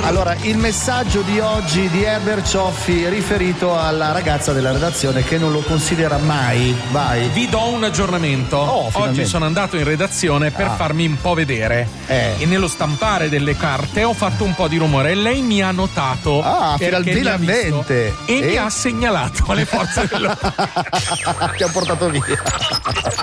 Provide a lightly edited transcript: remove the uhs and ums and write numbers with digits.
Allora, il messaggio di oggi di Herbert Cioffi è riferito alla ragazza della redazione che non lo considera mai. Vai. Vi do un aggiornamento. Oggi sono andato in redazione per farmi un po' vedere e nello stampare delle carte ho fatto un po' di rumore e lei mi ha notato finalmente e mi ha segnalato alle forze dell'ordine. Ti ha portato via.